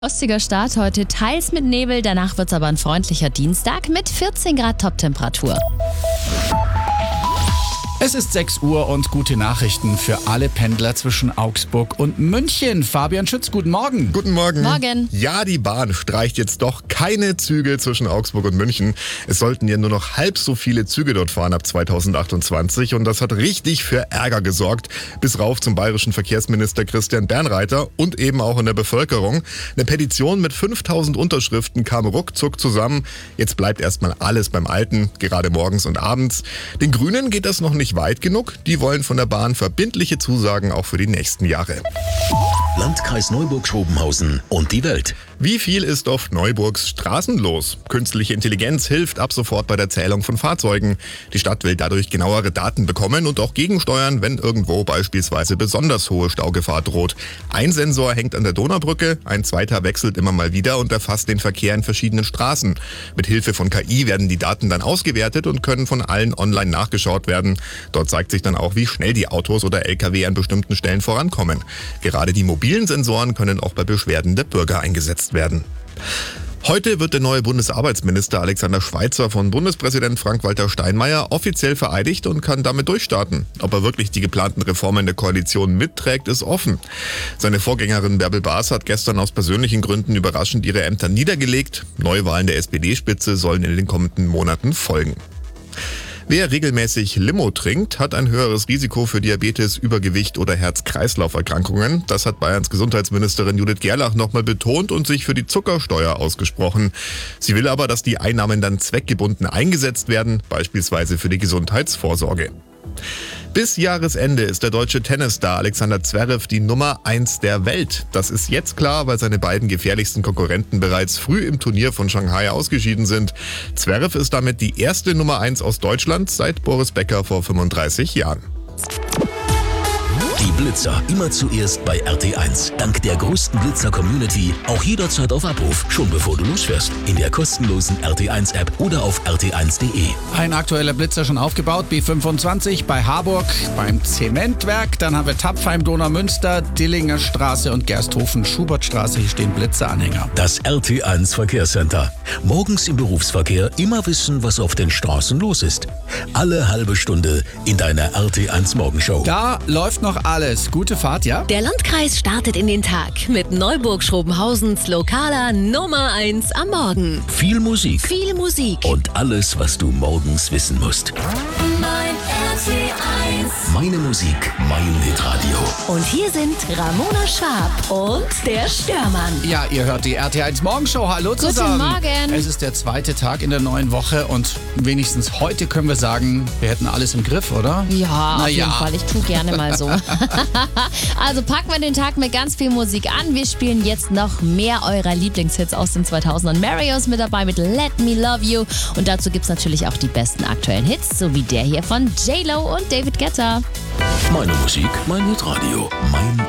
Rostiger Start heute, teils mit Nebel, danach wird es aber ein freundlicher Dienstag mit 14 Grad Toptemperatur. Es ist 6 Uhr und gute Nachrichten für alle Pendler zwischen Augsburg und München. Fabian Schütz, guten Morgen. Guten Morgen. Morgen. Ja, die Bahn streicht jetzt doch keine Züge zwischen Augsburg und München. Es sollten ja nur noch halb so viele Züge dort fahren ab 2028 und das hat richtig für Ärger gesorgt. Bis rauf zum bayerischen Verkehrsminister Christian Bernreiter und eben auch in der Bevölkerung. Eine Petition mit 5000 Unterschriften kam ruckzuck zusammen. Jetzt bleibt erstmal alles beim Alten, gerade morgens und abends. Den Grünen geht das noch nicht weit genug. Die wollen von der Bahn verbindliche Zusagen auch für die nächsten Jahre. Landkreis Neuburg-Schrobenhausen und die Welt. Wie viel ist auf Neuburgs Straßen los? Künstliche Intelligenz hilft ab sofort bei der Zählung von Fahrzeugen. Die Stadt will dadurch genauere Daten bekommen und auch gegensteuern, wenn irgendwo beispielsweise besonders hohe Staugefahr droht. Ein Sensor hängt an der Donaubrücke, ein zweiter wechselt immer mal wieder und erfasst den Verkehr in verschiedenen Straßen. Mit Hilfe von KI werden die Daten dann ausgewertet und können von allen online nachgeschaut werden. Dort zeigt sich dann auch, wie schnell die Autos oder LKW an bestimmten Stellen vorankommen. Gerade die mobilen Sensoren können auch bei Beschwerden der Bürger eingesetzt werden. Heute wird der neue Bundesarbeitsminister Alexander Schweitzer von Bundespräsident Frank-Walter Steinmeier offiziell vereidigt und kann damit durchstarten. Ob er wirklich die geplanten Reformen der Koalition mitträgt, ist offen. Seine Vorgängerin Bärbel Baas hat gestern aus persönlichen Gründen überraschend ihre Ämter niedergelegt. Neuwahlen der SPD-Spitze sollen in den kommenden Monaten folgen. Wer regelmäßig Limo trinkt, hat ein höheres Risiko für Diabetes, Übergewicht oder Herz-Kreislauf-Erkrankungen. Das hat Bayerns Gesundheitsministerin Judith Gerlach nochmal betont und sich für die Zuckersteuer ausgesprochen. Sie will aber, dass die Einnahmen dann zweckgebunden eingesetzt werden, beispielsweise für die Gesundheitsvorsorge. Bis Jahresende ist der deutsche Tennisstar Alexander Zverev die Nummer 1 der Welt. Das ist jetzt klar, weil seine beiden gefährlichsten Konkurrenten bereits früh im Turnier von Shanghai ausgeschieden sind. Zverev ist damit die erste Nummer 1 aus Deutschland seit Boris Becker vor 35 Jahren. Die Blitzer immer zuerst bei RT1. Dank der größten Blitzer-Community auch jederzeit auf Abruf, schon bevor du losfährst. In der kostenlosen RT1-App oder auf rt1.de. Ein aktueller Blitzer schon aufgebaut, B25 bei Harburg, beim Zementwerk. Dann haben wir Tapfheim, Donaumünster, Dillinger Straße und Gersthofen, Schubertstraße. Hier stehen Blitzeranhänger. Das RT1 Verkehrscenter. Morgens im Berufsverkehr immer wissen, was auf den Straßen los ist. Alle halbe Stunde in deiner RT1 Morgenshow. Da läuft noch alles. Gute Fahrt, ja? Der Landkreis startet in den Tag mit Neuburg-Schrobenhausens lokaler Nummer 1 am Morgen. Viel Musik. Viel Musik. Und alles, was du morgens wissen musst. Mein RT1. Meine Musik, mein Hitradio. Und hier sind Ramona Schwab und der Störmann. Ja, ihr hört die RT1 Morgenshow. Hallo zusammen. Morgen. Es ist der zweite Tag in der neuen Woche und wenigstens heute können wir sagen, wir hätten alles im Griff, oder? Ja, auf jeden ja. Fall. Ich tue gerne mal so. Also packen wir den Tag mit ganz viel Musik an. Wir spielen jetzt noch mehr eurer Lieblingshits aus den 2000ern. Mario ist mit dabei mit Let Me Love You. Und dazu gibt's natürlich auch die besten aktuellen Hits, so wie der hier von J-Lo und David Guetta. Meine Musik, mein Hitradio. Mein